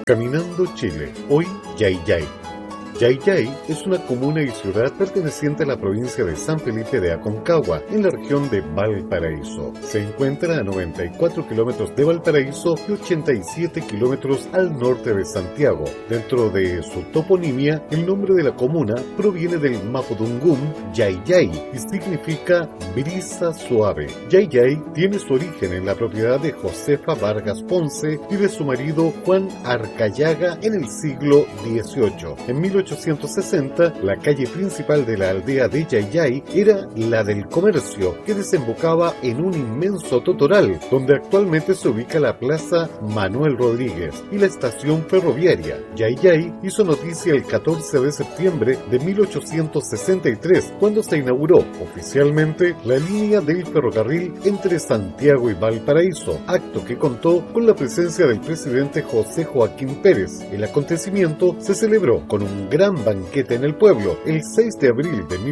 Caminando Chile, hoy Yayay. Yayay es una comuna y ciudad perteneciente a la provincia de San Felipe de Aconcagua, en la región de Valparaíso. Se encuentra a 94 kilómetros de Valparaíso y 87 kilómetros al norte de Santiago. Dentro de su toponimia, el nombre de la comuna proviene del mapudungún Yayay y significa brisa suave. Yayay tiene su origen en la propiedad de Josefa Vargas Ponce y de su marido Juan Arcayaga en el siglo XVIII. En 1860, la calle principal de la aldea de Yayay era la del comercio, que desembocaba en un inmenso totoral, donde actualmente se ubica la Plaza Manuel Rodríguez y la estación ferroviaria. Yayay hizo noticia el 14 de septiembre de 1863, cuando se inauguró oficialmente la línea del ferrocarril entre Santiago y Valparaíso, acto que contó con la presencia del presidente José Joaquín Pérez. El acontecimiento se celebró con un gran banquete en el pueblo. El 6 de abril de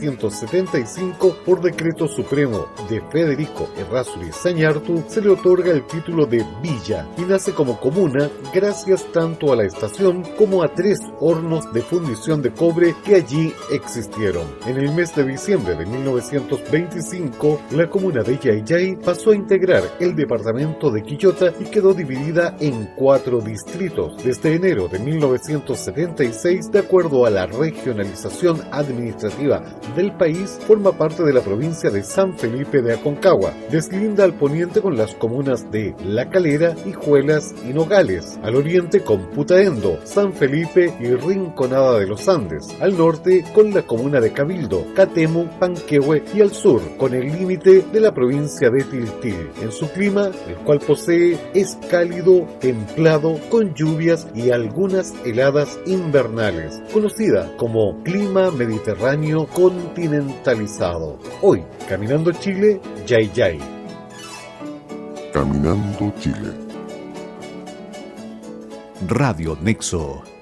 1875, por decreto supremo de Federico Errázuriz Zañartu, se le otorga el título de villa y nace como comuna gracias tanto a la estación como a 3 hornos de fundición de cobre que allí existieron. En el mes de diciembre de 1925, la comuna de Yayay pasó a integrar el departamento de Quillota y quedó dividida en 4 distritos. Desde enero de 1976, de acuerdo a la regionalización administrativa del país, forma parte de la provincia de San Felipe de Aconcagua. Deslinda al poniente con las comunas de La Calera, Hijuelas y Nogales, al oriente con Putaendo, San Felipe y Rinconada de los Andes, al norte con la comuna de Cabildo, Catemu, Panquehue y al sur con el límite de la provincia de Tiltil. En su clima, el cual posee, es cálido, templado, con lluvias y algunas heladas invernales, conocida como clima mediterráneo continentalizado. Hoy, Caminando Chile, Yayay. Caminando Chile. Radio Nexo.